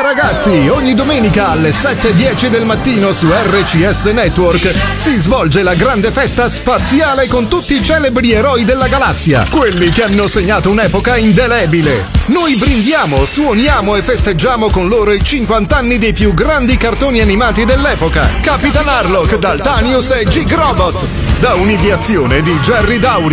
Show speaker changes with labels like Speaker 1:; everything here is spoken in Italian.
Speaker 1: ragazzi, ogni domenica alle 7:10 del mattino su RCS Network si svolge la grande festa spaziale con tutti i celebri eroi della galassia, quelli che hanno segnato un'epoca indelebile. Noi brindiamo, suoniamo e festeggiamo con loro i 50 anni dei più grandi cartoni animati dell'epoca. Capitan Harlock, Daltanius e G-Robot, da un'ideazione di Jerry Dauri.